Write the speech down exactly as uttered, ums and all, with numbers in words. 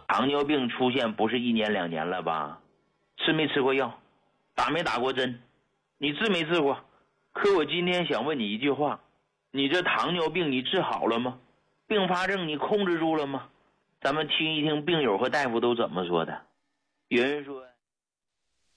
糖尿病出现不是一年两年了吧？吃没吃过药？打没打过针？你治没治过？可我今天想问你一句话，你这糖尿病你治好了吗？并发症你控制住了吗？咱们听一听病友和大夫都怎么说的。有人说